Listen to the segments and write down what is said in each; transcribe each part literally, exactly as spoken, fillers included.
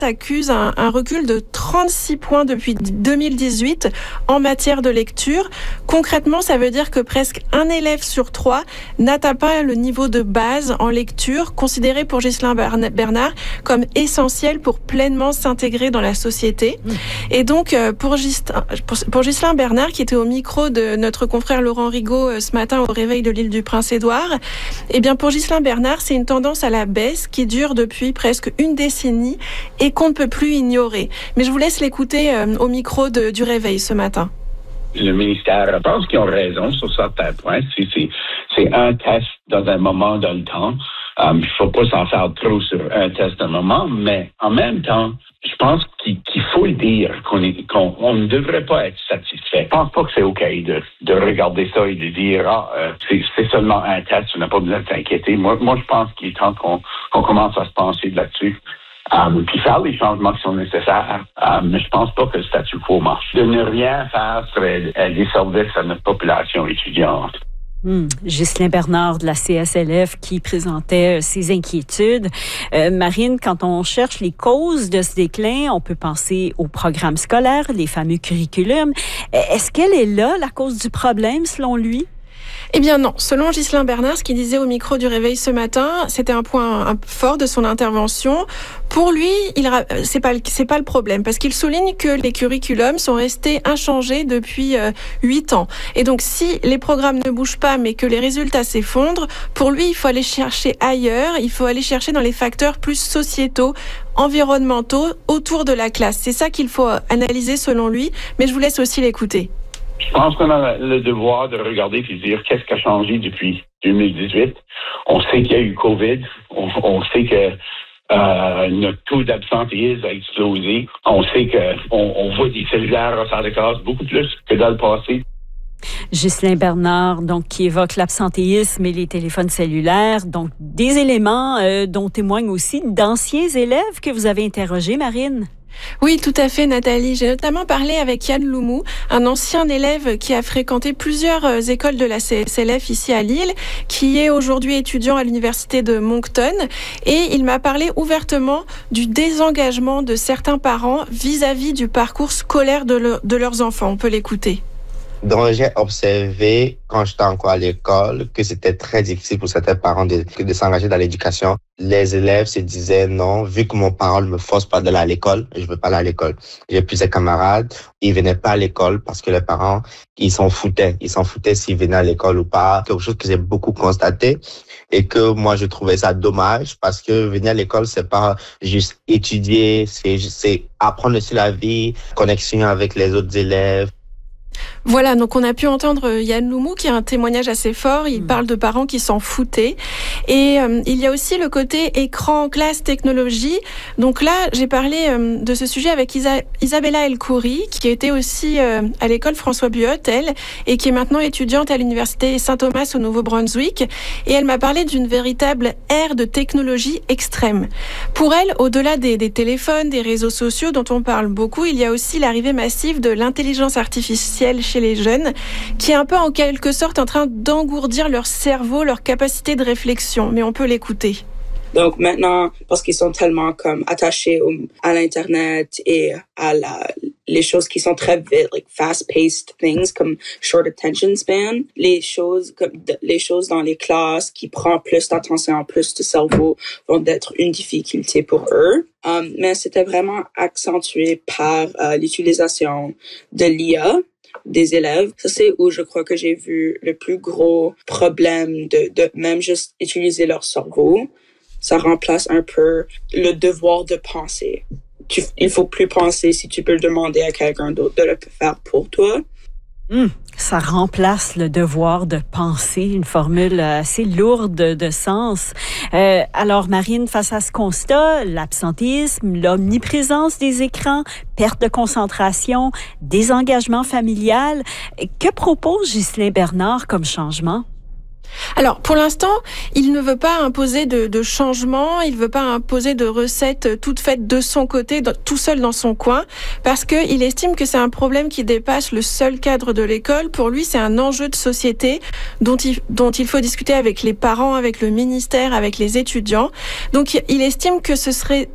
accuse un, un recul de trente-six points depuis deux mille dix-huit en matière de lecture. Concrètement, ça veut dire que presque un élève sur trois n'atteint pas le niveau de base en lecture, considéré pour Ghislain Bernard comme essentiel pour pleinement s'intégrer dans la société. Mmh. Et donc, pour Ghislain, pour Ghislain Bernard, qui était au micro de notre confrère Laurent Rigaud ce matin au réveil de l'île du Prince-Édouard, eh bien, pour Ghislain Bernard, c'est une tendance à la baisse qui dure depuis presque une décennie et qu'on ne peut plus ignorer. Mais je vous laisse l'écouter euh, au micro de, du réveil ce matin. Le ministère, je pense qu'ils ont raison sur certains points. C'est, c'est, c'est un test dans un moment dans le temps. Um, il ne faut pas s'en faire trop sur un test d'un moment, mais en même temps, je pense qu'il, qu'il faut le dire qu'on, est, qu'on on ne devrait pas être satisfait. Je pense pas que c'est OK de, de regarder ça et de dire ah euh, c'est, c'est seulement un test, on n'a pas besoin de s'inquiéter. Moi, moi, je pense qu'il est temps qu'on, qu'on commence à se pencher là-dessus. Um, puis faire les changements qui sont nécessaires. Um, mais je pense pas que le statu quo marche. De ne rien faire serait un disservice à notre population étudiante. Hum, Ghislain Bernard de la C S L F qui présentait euh, ses inquiétudes. Euh, Marine, quand on cherche les causes de ce déclin, on peut penser au programme scolaire, les fameux curriculums. Est-ce qu'elle est là, la cause du problème, selon lui? Eh bien non, selon Ghislain Bernard, ce qu'il disait au micro du réveil ce matin, c'était un point un, fort de son intervention. Pour lui, il, c'est pas, c'est pas le problème, parce qu'il souligne que les curriculums sont restés inchangés depuis huit euh, ans. Et donc, si les programmes ne bougent pas, mais que les résultats s'effondrent, pour lui, il faut aller chercher ailleurs, il faut aller chercher dans les facteurs plus sociétaux, environnementaux, autour de la classe. C'est ça qu'il faut analyser selon lui, mais je vous laisse aussi l'écouter. Je pense qu'on a le devoir de regarder et de dire qu'est-ce qui a changé depuis deux mille dix-huit. On sait qu'il y a eu COVID. On, on sait que euh, notre taux d'absentéisme a explosé. On sait qu'on on voit des cellulaires en salle de classe beaucoup plus que dans le passé. Ghislain Bernard, donc, qui évoque l'absentéisme et les téléphones cellulaires, donc des éléments euh, dont témoignent aussi d'anciens élèves que vous avez interrogés, Marine. Oui, tout à fait, Nathalie. J'ai notamment parlé avec Yann Loumou, un ancien élève qui a fréquenté plusieurs écoles de la C S L F ici à Lille, qui est aujourd'hui étudiant à l'université de Moncton. Et il m'a parlé ouvertement du désengagement de certains parents vis-à-vis du parcours scolaire de, le, de leurs enfants. On peut l'écouter. Donc, j'ai observé, quand j'étais encore à l'école, que c'était très difficile pour certains parents de, de s'engager dans l'éducation. Les élèves se disaient non, vu que mon parent ne me force pas d'aller à l'école, je veux pas aller à l'école. J'ai plusieurs camarades, ils venaient pas à l'école parce que les parents, ils s'en foutaient. Ils s'en foutaient s'ils venaient à l'école ou pas. Quelque chose que j'ai beaucoup constaté et que moi, je trouvais ça dommage parce que venir à l'école, c'est pas juste étudier, c'est, c'est apprendre aussi la vie, connexion avec les autres élèves. Voilà, donc on a pu entendre Yann Loumou qui a un témoignage assez fort. Il mmh. parle de parents qui s'en foutaient. Et euh, il y a aussi le côté écran, classe, technologie. Donc là, j'ai parlé euh, de ce sujet avec Isa- Isabella El Khoury, qui était aussi euh, à l'école François Buot, elle, et qui est maintenant étudiante à l'université Saint-Thomas au Nouveau-Brunswick. Et elle m'a parlé d'une véritable ère de technologie extrême. Pour elle, au-delà des, des téléphones, des réseaux sociaux dont on parle beaucoup, il y a aussi l'arrivée massive de l'intelligence artificielle chez les jeunes, qui est un peu en quelque sorte en train d'engourdir leur cerveau, leur capacité de réflexion. Mais on peut l'écouter. Donc maintenant, parce qu'ils sont tellement comme attachés au, à l'internet et à la, les choses qui sont très vite, like fast-paced things comme short attention span, les choses comme les choses dans les classes qui prennent plus d'attention, plus de cerveau vont être une difficulté pour eux. Um, mais c'était vraiment accentué par uh, l'utilisation de l'I A des élèves. Ça, c'est où je crois que j'ai vu le plus gros problème de, de même juste utiliser leur cerveau. Ça remplace un peu le devoir de penser. Tu, il faut plus penser si tu peux le demander à quelqu'un d'autre de le faire pour toi. Mmh, ça remplace le devoir de penser, une formule assez lourde de sens. Euh, alors, Marine, face à ce constat, l'absentéisme, l'omniprésence des écrans, perte de concentration, désengagement familial, que propose Ghislain Bernard comme changement? Alors, pour l'instant, il ne veut pas imposer de, de changement, il ne veut pas imposer de recettes toutes faites de son côté, de, tout seul dans son coin, parce qu'il estime que c'est un problème qui dépasse le seul cadre de l'école. Pour lui, c'est un enjeu de société dont il, dont il faut discuter avec les parents, avec le ministère, avec les étudiants. Donc, il estime que ce serait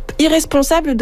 irresponsable